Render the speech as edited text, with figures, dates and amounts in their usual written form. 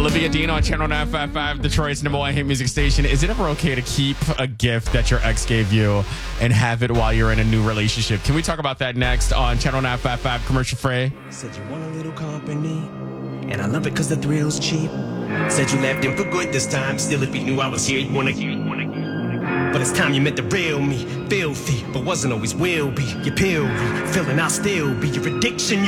Olivia Dean on Channel 955, Detroit's number one hit music station. Is it ever okay to keep a gift that your ex gave you and have it while you're in a new relationship? Can we talk about that next on Channel 955 Commercial Free? Said you want a little company, and I love it because the thrill's cheap. Said you left him for good this time. Still, if he knew I was here, he'd wanna. But it's time you met the real me. Filthy, but wasn't always will be. Your pill, feeling I'll still be your addiction.